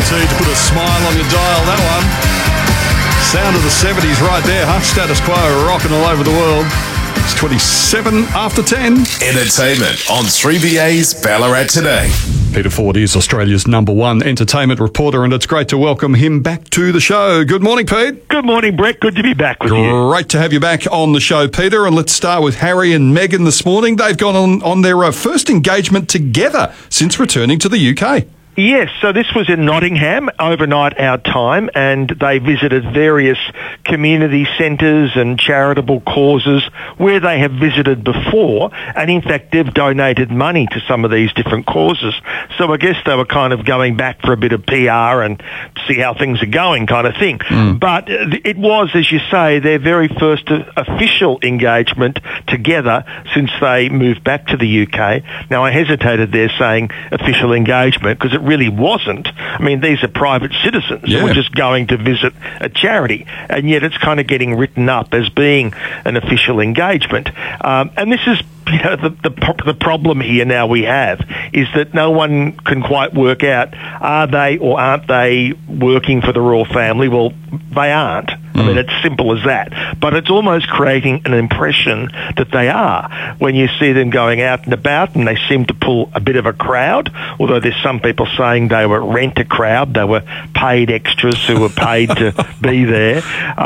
guaranteed to put a smile on your dial, that one. Sound of the 70s right there, huh? Status Quo rocking all over the world. It's 27 after 10. Entertainment on 3BA's Ballarat Today. Peter Ford is Australia's #1 entertainment reporter, and it's great to welcome him back to the show. Good morning, Pete. Good morning, Brett. Good to be back with you. Great to have you back on the show, Peter. And let's start with Harry and Meghan this morning. They've gone on their first engagement together since returning to the UK. Yes, so this was in Nottingham, overnight our time, and they visited various community centres and charitable causes where they have visited before, and in fact they've donated money to some of these different causes. So I guess they were kind of going back for a bit of PR and see how things are going kind of thing. But it was, as you say, their very first official engagement together since they moved back to the UK. Now I hesitated there saying official engagement because it really wasn't. I mean, these are private citizens who were just going to visit a charity, and yet it's kind of getting written up as being an official engagement. And this is, you know, the problem here now we have is that no one can quite work out, are they or aren't they working for the royal family? Well, they aren't. I mean, it's simple as that. But it's almost creating an impression that they are when you see them going out and about, and they seem to pull a bit of a crowd, although there's some people saying they were rent-a-crowd, they were paid extras who were paid to be there.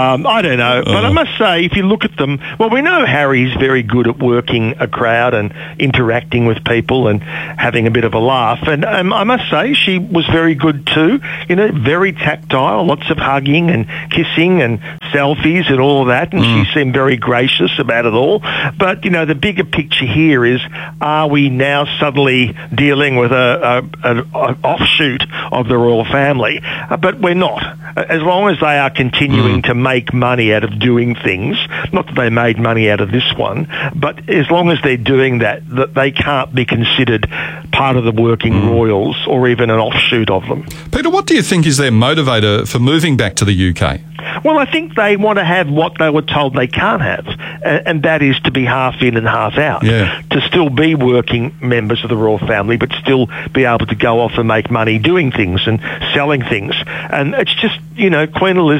I don't know. But I must say, if you look at them, well, we know Harry's very good at working a crowd and interacting with people and having a bit of a laugh. And I must say, she was very good too. You know, very tactile, lots of hugging and kissing and selfies and all of that, and she seemed very gracious about it all. But, you know, the bigger picture here is, are we now suddenly dealing with an offshoot of the royal family? But we're not. As long as they are continuing to make money out of doing things, not that they made money out of this one, but as long as they're doing that they can't be considered part of the working royals or even an offshoot of them. Peter, what do you think is their motivator for moving back to the UK? Well, I think they want to have what they were told they can't have, and that is to be half in and half out. To still be working members of the royal family, but still be able to go off and make money doing things and selling things. And it's just, you know,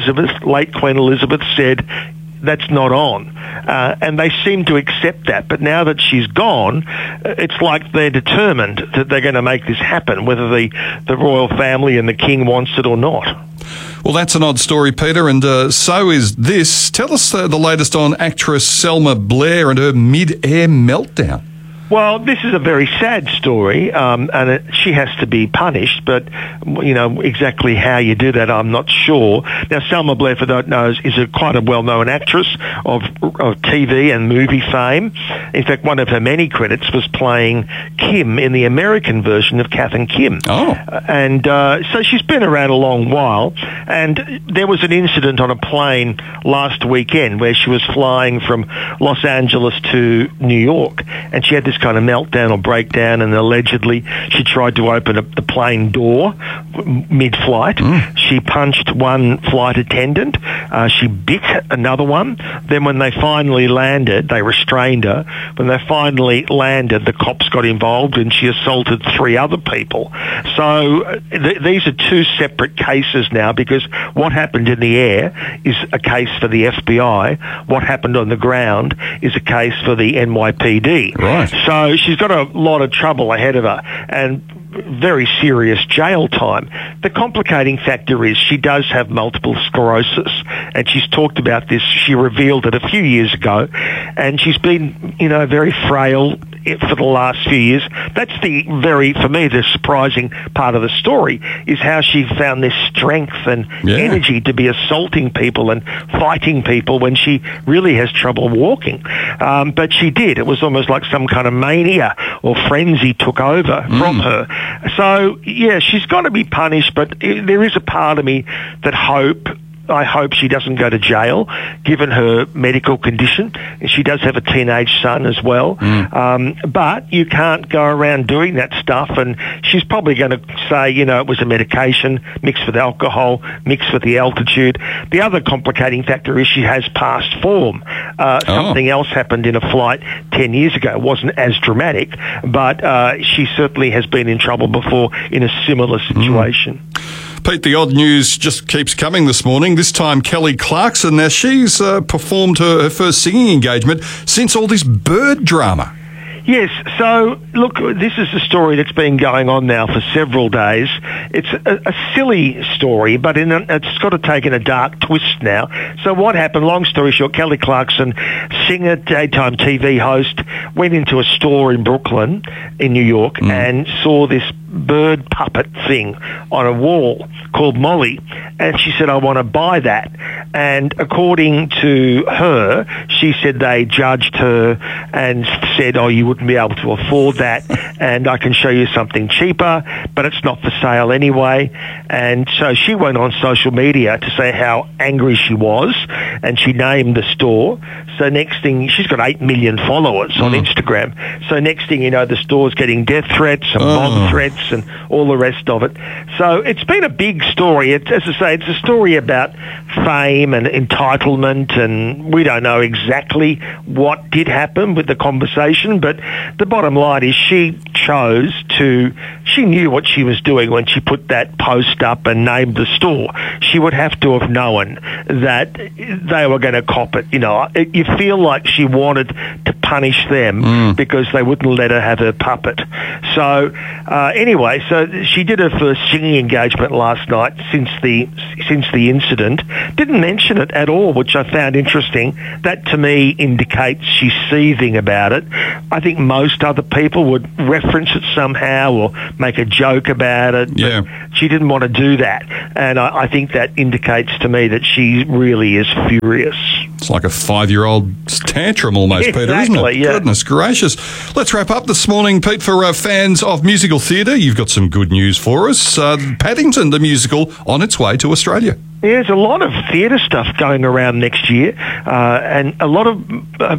late Queen Elizabeth said, that's not on. And they seem to accept that. But now that she's gone, it's like they're determined that they're going to make this happen, whether the royal family and the king wants it or not. Well, that's an odd story, Peter, and so is this. Tell us the latest on actress Selma Blair and her mid-air meltdown. Well, this is a very sad story, and she has to be punished, but, you know, exactly how you do that, I'm not sure. Now, Selma Blair, for those who knows, is quite a well-known actress of TV and movie fame. In fact, one of her many credits was playing Kim in the American version of Kath and Kim. And so she's been around a long while, and there was an incident on a plane last weekend where she was flying from Los Angeles to New York, and she had this kind of meltdown or breakdown, and allegedly she tried to open up the plane door mid-flight. She punched one flight attendant. She bit another one. Then when they finally landed, they restrained her. When they finally landed, the cops got involved and she assaulted 3 other people. So these are 2 separate cases now, because what happened in the air is a case for the FBI. What happened on the ground is a case for the NYPD. Right. So she's got a lot of trouble ahead of her, and very serious jail time. The complicating factor is she does have multiple sclerosis, and she's talked about this. She revealed it a few years ago, and she's been, you know, very frail for the last few years. That's for me, the surprising part of the story is how she found this strength and energy to be assaulting people and fighting people when she really has trouble walking. But she did. It was almost like some kind of mania or frenzy took over from her. So, yeah, she's got to be punished, but there is a part of me that I hope she doesn't go to jail, given her medical condition. She does have a teenage son as well. But you can't go around doing that stuff, and she's probably going to say, you know, it was a medication mixed with alcohol, mixed with the altitude. The other complicating factor is she has past form. Something else happened in a flight 10 years ago. It wasn't as dramatic, but she certainly has been in trouble before in a similar situation. Pete, the odd news just keeps coming this morning. This time, Kelly Clarkson. Now, she's performed her first singing engagement since all this bird drama. Yes, so look, this is a story that's been going on now for several days. It's a silly story, but it's got to take in a dark twist now. So what happened, long story short, Kelly Clarkson, singer, daytime TV host, went into a store in Brooklyn in New York and saw this bird puppet thing on a wall called Molly, and she said, I want to buy that. And according to her, she said they judged her and said, oh, you wouldn't be able to afford that, and I can show you something cheaper, but it's not for sale anyway. And so she went on social media to say how angry she was, and she named the store. So next thing, she's got 8 million followers on Instagram. So next thing you know, the store's getting death threats and bomb threats and all the rest of it. So it's been a big story. As I say, it's a story about fame and entitlement, and we don't know exactly what did happen with the conversation, but the bottom line is she knew what she was doing when she put that post up and named the store. She would have to have known that they were going to cop it. You know, you feel like she wanted to punish them because they wouldn't let her have her puppet. So anyway, so she did her first singing engagement last night since the incident. Didn't mention it at all, which I found interesting. That to me indicates she's seething about it. I think most other people would reference it somehow or make a joke about it. Yeah. But she didn't want to do that. And I think that indicates to me that she really is furious. It's like a 5-year-old tantrum almost, Exactly, Peter, isn't it? Yeah. Goodness gracious. Let's wrap up this morning, Pete. For fans of musical theatre, you've got some good news for us. Paddington, the musical, on its way to Australia. There's a lot of theatre stuff going around next year, and a lot of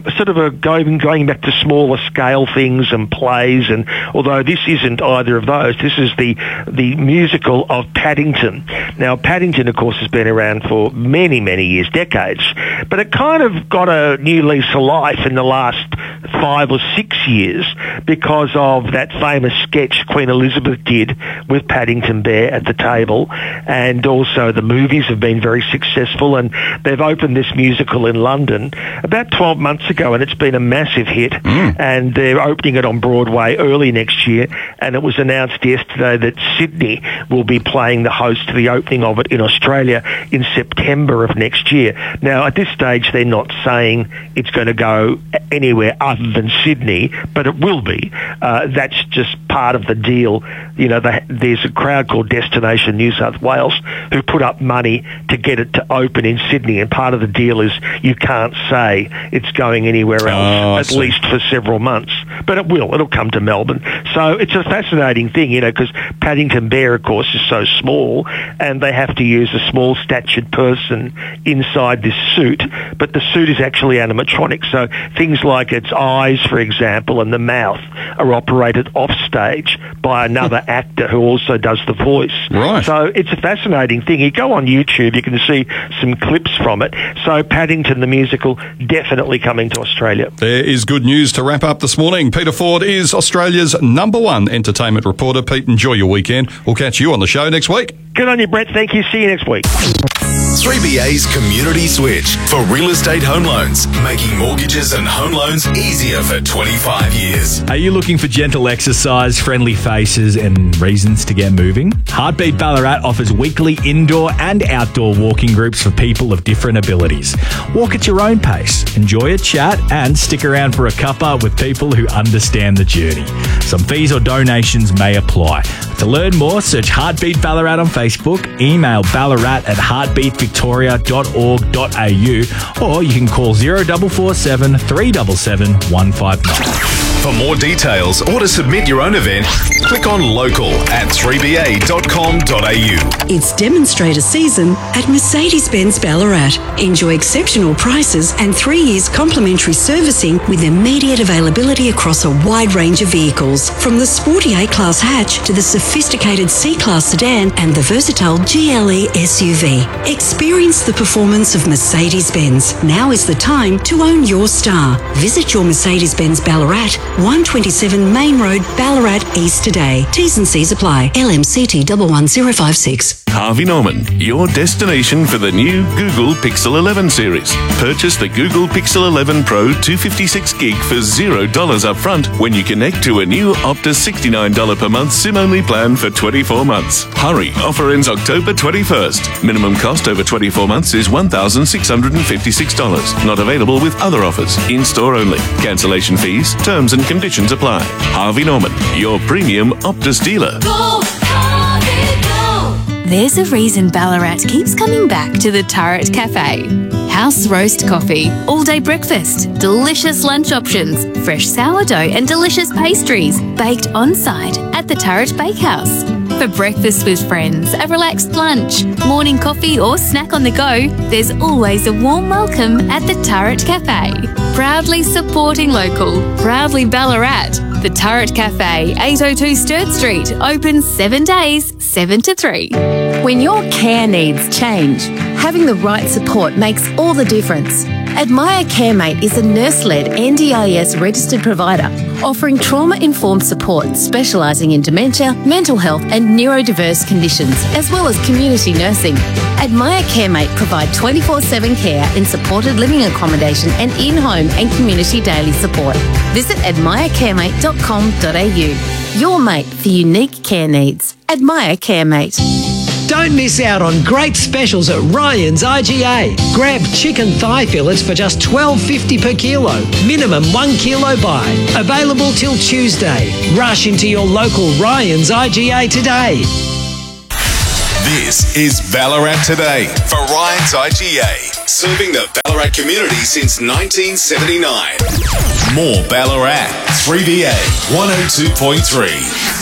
going back to smaller scale things and plays. And although this isn't either of those, this is the musical of Paddington. Now, Paddington, of course, has been around for many, many years, decades, but it kind of got a new lease of life in the last 5 or 6 years because of that famous sketch Queen Elizabeth did with Paddington Bear at the table, and also the movies have been very successful, and they've opened this musical in London about 12 months ago, and it's been a massive hit, and they're opening it on Broadway early next year, and it was announced yesterday that Sydney will be playing the host to the opening of it in Australia in September of next year. Now, at this stage, they're not saying it's going to go anywhere other than Sydney, but it will be. That's just part of the deal. You know, there's a crowd called Destination New South Wales who put up money to get it to open in Sydney, and part of the deal is you can't say it's going anywhere else, at least for several months. But it will. It'll come to Melbourne. So it's a fascinating thing, you know, because Paddington Bear, of course, is so small, and they have to use a small-statured person inside this suit, but the suit is actually animatronic, so things like its eyes, for example, and the mouth are operated off stage by another actor who also does the voice. Right. So it's a fascinating thing. You go on YouTube, you can see some clips from it. So Paddington the musical definitely coming to Australia. There is good news to wrap up this morning. Peter Ford is Australia's #1 entertainment reporter. Pete, enjoy your weekend. We'll catch you on the show next week. Good on you, Brett. Thank you. See you next week. 3BA's Community Switch for real estate home loans, making mortgages and home loans easier for 25 years. Are you looking for gentle exercise, friendly faces, and reasons to get moving? Heartbeat Ballarat offers weekly indoor and outdoor walking groups for people of different abilities. Walk at your own pace, enjoy a chat, and stick around for a cuppa with people who understand the journey. Some fees or donations may apply. To learn more, search Heartbeat Ballarat on Facebook, email ballarat@heartbeatvictoria.org.au, or you can call 0447 377 159. For more details or to submit your own event, click on local at 3ba.com.au. It's demonstrator season at Mercedes-Benz Ballarat. Enjoy exceptional prices and 3 years complimentary servicing with immediate availability across a wide range of vehicles, from the sporty A-Class hatch to the sophisticated C-Class sedan and the versatile GLE SUV. Experience the performance of Mercedes-Benz. Now is the time to own your star. Visit your Mercedes-Benz Ballarat 127 Main Road, Ballarat East today. T's and C's apply. LMCT 11056. Harvey Norman, your destination for the new Google Pixel 11 series. Purchase the Google Pixel 11 Pro 256 gig for $0 up front when you connect to a new Optus $69 per month SIM-only plan for 24 months. Hurry, offer ends October 21st. Minimum cost over 24 months is $1,656. Not available with other offers. In-store only. Cancellation fees, terms and conditions apply. Harvey Norman, your premium Optus dealer. Go, Harvey, go! There's a reason Ballarat keeps coming back to the Turret Cafe. House roast coffee, all-day breakfast, delicious lunch options, fresh sourdough and delicious pastries baked on-site at the Turret Bakehouse. For breakfast with friends, a relaxed lunch, morning coffee or snack on the go, there's always a warm welcome at the Turret Cafe. Proudly supporting local, proudly Ballarat. The Turret Cafe, 802 Sturt Street, open 7 days, 7 to 3. When your care needs change, having the right support makes all the difference. Admire CareMate is a nurse-led NDIS registered provider offering trauma-informed support specialising in dementia, mental health and neurodiverse conditions, as well as community nursing. Admire CareMate provide 24/7 care in supported living accommodation and in-home and community daily support. Visit admirecaremate.com.au. Your mate for unique care needs. Admire CareMate. Don't miss out on great specials at Ryan's IGA. Grab chicken thigh fillets for just $12.50 per kilo. Minimum 1 kilo buy. Available till Tuesday. Rush into your local Ryan's IGA today. This is Ballarat Today for Ryan's IGA, serving the Ballarat community since 1979. More Ballarat, 3BA 102.3.